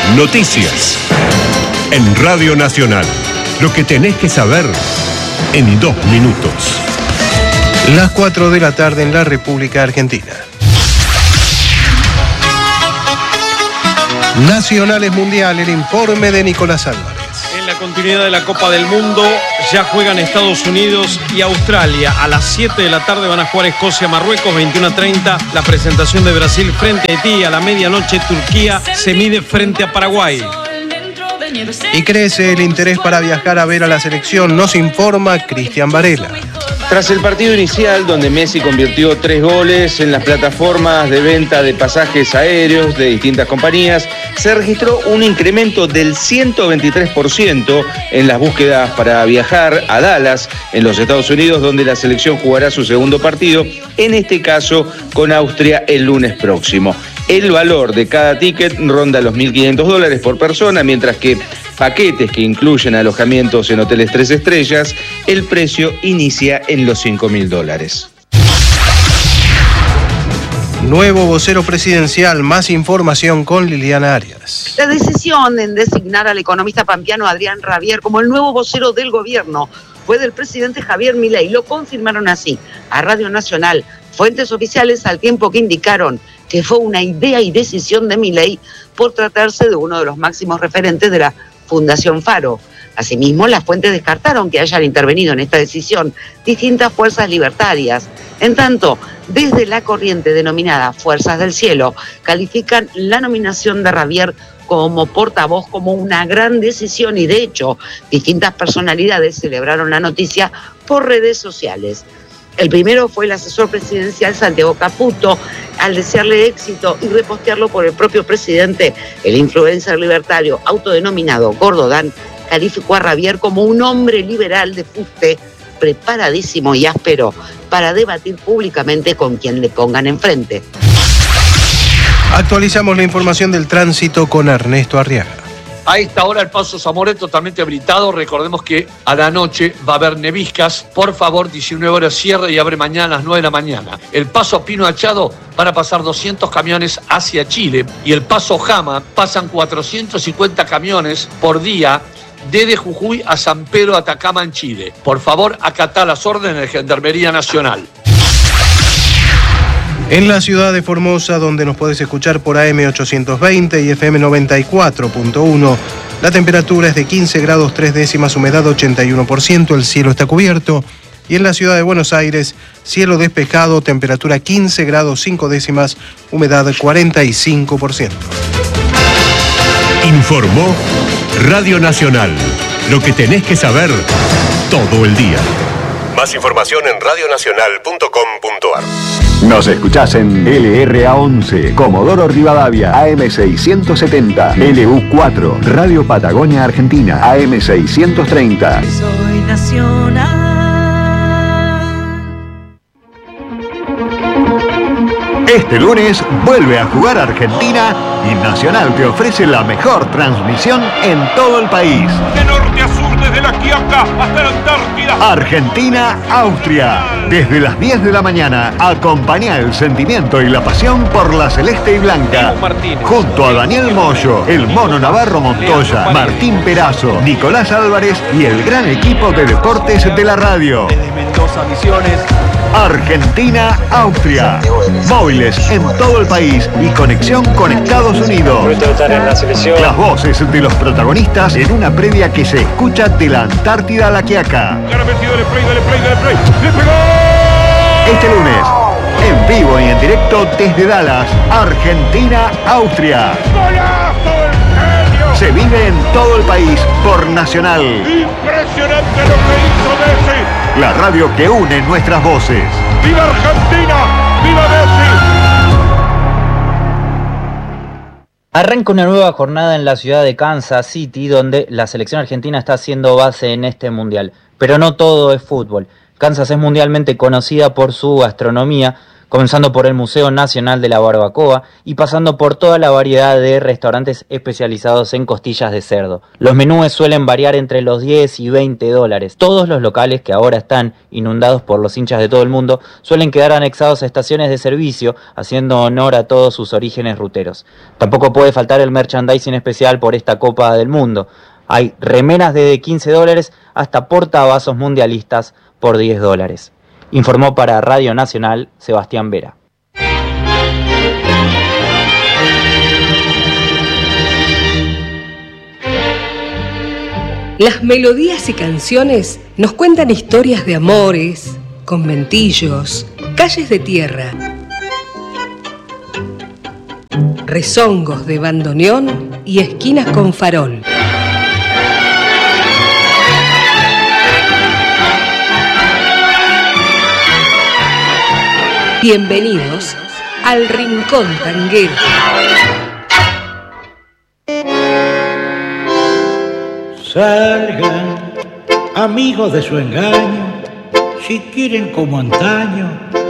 Noticias. En Radio Nacional. Lo que tenés que saber en 2 minutos. Las 4 de la tarde en la República Argentina. Nacionales Mundial, el informe de Nicolás Álvarez. En la continuidad de la Copa del Mundo, ya juegan Estados Unidos y Australia. A las 7 de la tarde van a jugar Escocia-Marruecos, 21:30. La presentación de Brasil frente a Haití. A la medianoche, Turquía se mide frente a Paraguay. Y crece el interés para viajar a ver a la selección, nos informa Cristian Varela. Tras el partido inicial, donde Messi convirtió 3 goles en las plataformas de venta de pasajes aéreos de distintas compañías, se registró un incremento del 123% en las búsquedas para viajar a Dallas, en los Estados Unidos, donde la selección jugará su segundo partido, en este caso con Austria el lunes próximo. El valor de cada ticket ronda los $1.500 por persona, mientras que paquetes que incluyen alojamientos en hoteles 3 estrellas, el precio inicia en los $5.000. Nuevo vocero presidencial, más información con Liliana Arias. La decisión en designar al economista pampeano Adrián Rabier como el nuevo vocero del gobierno fue del presidente Javier Milei. Lo confirmaron así a Radio Nacional fuentes oficiales, al tiempo que indicaron que fue una idea y decisión de Milei por tratarse de uno de los máximos referentes de la Fundación Faro. Asimismo, las fuentes descartaron que hayan intervenido en esta decisión distintas fuerzas libertarias. En tanto, desde la corriente denominada Fuerzas del Cielo, califican la nominación de Rabier como portavoz como una gran decisión y, de hecho, distintas personalidades celebraron la noticia por redes sociales. El primero fue el asesor presidencial Santiago Caputo, al desearle éxito y repostearlo por el propio presidente. El influencer libertario autodenominado Gordodán calificó a Rabier como un hombre liberal de fuste, preparadísimo y áspero para debatir públicamente con quien le pongan enfrente. Actualizamos la información del tránsito con Ernesto Arriaga. A esta hora el paso Zamora es totalmente habilitado. Recordemos que a la noche va a haber neviscas. Por favor, 19 horas cierre y abre mañana a las 9 de la mañana. El paso Pino Achado van a pasar 200 camiones hacia Chile. Y el paso Jama pasan 450 camiones por día desde Jujuy a San Pedro, Atacama, en Chile. Por favor, acatá las órdenes de Gendarmería Nacional. En la ciudad de Formosa, donde nos puedes escuchar por AM 820 y FM 94.1, la temperatura es de 15 grados 3 décimas, humedad 81%, el cielo está cubierto. Y en la ciudad de Buenos Aires, cielo despejado, temperatura 15 grados 5 décimas, humedad 45%. Informó Radio Nacional. Lo que tenés que saber todo el día. Más información en radionacional.com.ar. Nos escuchás en LRA11, Comodoro Rivadavia, AM670, LU4, Radio Patagonia Argentina, AM630. Soy nacional. Este lunes vuelve a jugar Argentina y Nacional te ofrece la mejor transmisión en todo el país. De norte a sur, desde la Quiaca hasta la Antártida. Argentina-Austria. Desde las 10 de la mañana, acompaña el sentimiento y la pasión por la celeste y blanca. Junto a Daniel Moyo, el Mono Navarro Montoya, Martín Perazo, Nicolás Álvarez y el gran equipo de deportes de la radio. Desde Mendoza, Misiones. Argentina-Austria. Móviles en todo el país y conexión con Estados Unidos. Las voces de los protagonistas en una previa que se escucha de la Antártida a la Quiaca. Este lunes, en vivo y en directo desde Dallas, Argentina-Austria. Se vive en todo el país por Nacional. Impresionante lo que hizo Messi. La radio que une nuestras voces. ¡Viva Argentina! ¡Viva Messi! Arranca una nueva jornada en la ciudad de Kansas City, donde la selección argentina está haciendo base en este mundial. Pero no todo es fútbol. Kansas es mundialmente conocida por su gastronomía, comenzando por el Museo Nacional de la Barbacoa y pasando por toda la variedad de restaurantes especializados en costillas de cerdo. Los menúes suelen variar entre los 10 y 20 dólares. Todos los locales, que ahora están inundados por los hinchas de todo el mundo, suelen quedar anexados a estaciones de servicio, haciendo honor a todos sus orígenes ruteros. Tampoco puede faltar el merchandising especial por esta Copa del Mundo. Hay remeras desde 15 dólares hasta portavasos mundialistas por 10 dólares. Informó para Radio Nacional Sebastián Vera. Las melodías y canciones nos cuentan historias de amores, conventillos, calles de tierra, rezongos de bandoneón y esquinas con farol. Bienvenidos al Rincón Tanguero. Salgan, amigos de su engaño, si quieren como antaño